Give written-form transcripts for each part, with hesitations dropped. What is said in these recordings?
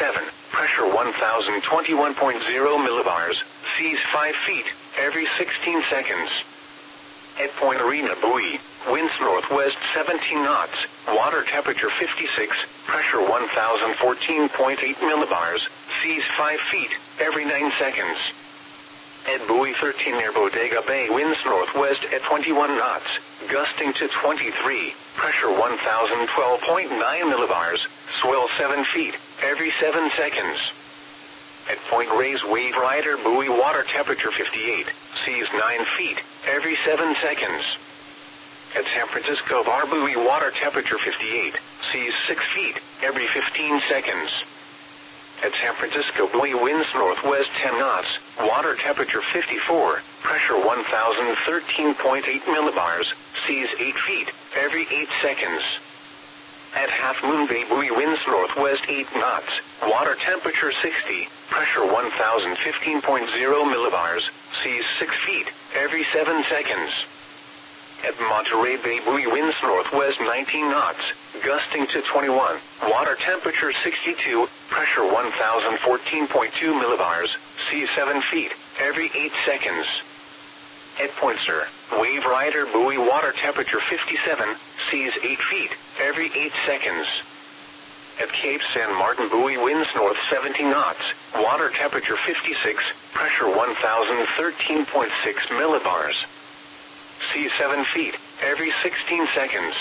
57, pressure 1021.0 millibars, seas 5 feet, every 16 seconds. At Point Arena buoy, winds northwest 17 knots, water temperature 56, pressure 1014.8 millibars, seas 5 feet, every 9 seconds. At buoy 13 near Bodega Bay, winds northwest at 21 knots, gusting to 23, pressure 1012.9 millibars, swell 7 feet, every 7 seconds. At Point Reyes Wave Rider buoy, water temperature 58, seas 9 feet, every 7 seconds. At San Francisco Bar buoy, water temperature 58, seas 6 feet, every 15 seconds. At San Francisco buoy, winds northwest 10 knots, water temperature 54, pressure 1013.8 millibars, seas 8 feet, every 8 seconds. At Half Moon Bay buoy, winds northwest 8 knots, water temperature 60, pressure 1015.0 millibars, seas 6 feet, every 7 seconds. At Monterey Bay buoy, winds northwest 19 knots, gusting to 21, water temperature 62, pressure 1014.2 millibars, seas 7 feet, every 8 seconds. At Point Sur Wave Rider buoy, water temperature 57, seas 8 feet, every 8 seconds. At Cape San Martin buoy, winds north 17 knots, water temperature 56, pressure 1013.6 millibars, seas 7 feet, every 16 seconds.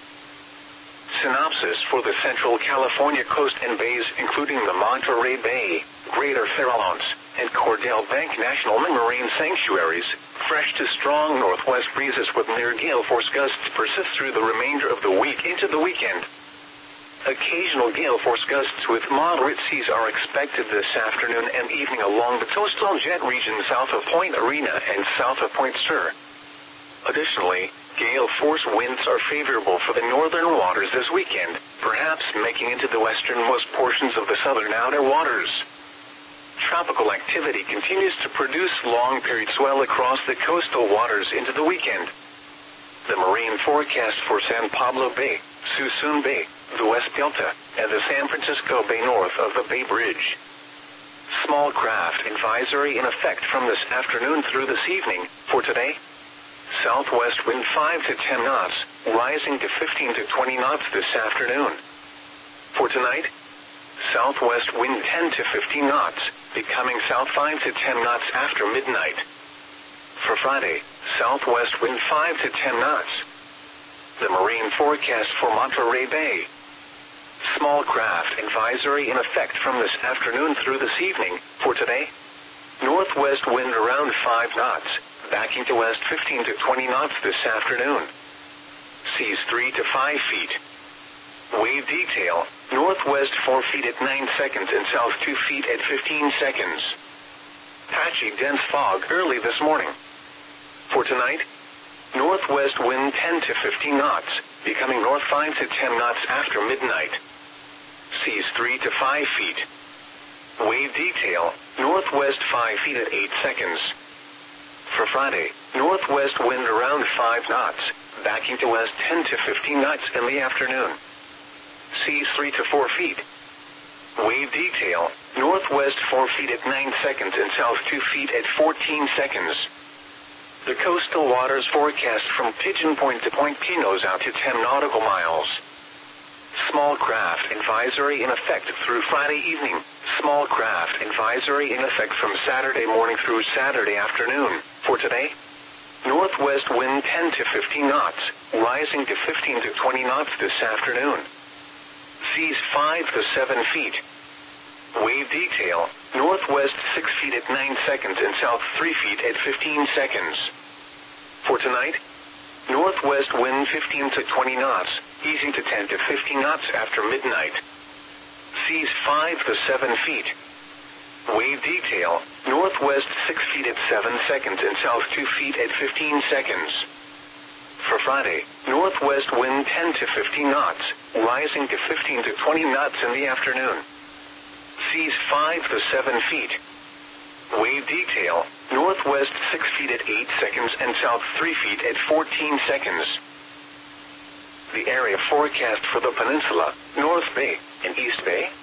Synopsis for the Central California coast and bays, including the Monterey Bay, Greater Farallones, and Cordell Bank National Marine Sanctuaries. Fresh to strong northwest breezes with near gale force gusts persist through the remainder of the week into the weekend. Occasional gale force gusts with moderate seas are expected this afternoon and evening along the coastal jet region south of Point Arena and south of Point Sur. Additionally, gale force winds are favorable for the northern waters this weekend, perhaps making into the westernmost portions of the southern outer waters. Tropical activity continues to produce long-period swell across the coastal waters into the weekend. The marine forecast for San Pablo Bay, Suisun Bay, the West Delta, and the San Francisco Bay north of the Bay Bridge. Small craft advisory in effect from this afternoon through this evening. For today, southwest wind 5 to 10 knots, rising to 15 to 20 knots this afternoon. For tonight, southwest wind 10 to 15 knots, becoming south 5 to 10 knots after midnight. For Friday, southwest wind 5 to 10 knots. The marine forecast for Monterey Bay. Small craft advisory in effect from this afternoon through this evening. For today, northwest wind around 5 knots, backing to west 15 to 20 knots this afternoon. Seas 3 to 5 feet. Wave detail, northwest 4 feet at 9 seconds and south 2 feet at 15 seconds. Patchy dense fog early this morning. For tonight, northwest wind 10 to 15 knots, becoming north 5 to 10 knots after midnight. Seas 3 to 5 feet. Wave detail, northwest 5 feet at 8 seconds. For Friday, northwest wind around 5 knots, backing to west 10 to 15 knots in the afternoon. Seas 3 to 4 feet. Wave detail, northwest 4 feet at 9 seconds and south 2 feet at 14 seconds. The coastal waters forecast from Pigeon Point to Point Pinos out to 10 nautical miles. Small craft advisory in effect through Friday evening. Small craft advisory in effect from Saturday morning through Saturday afternoon. For today, northwest wind 10 to 15 knots, rising to 15 to 20 knots this afternoon. Seas 5 to 7 feet. Wave detail, northwest 6 feet at 9 seconds and south 3 feet at 15 seconds. For tonight, northwest wind 15 to 20 knots, easing to 10 to 15 knots after midnight. Seas 5 to 7 feet. Wave detail, northwest 6 feet at 7 seconds and south 2 feet at 15 seconds. For Friday, northwest wind 10 to 15 knots, rising to 15 to 20 knots in the afternoon. Seas 5 to 7 feet. Wave detail, northwest 6 feet at 8 seconds and south 3 feet at 14 seconds. The area forecast for the peninsula, North Bay, and East Bay,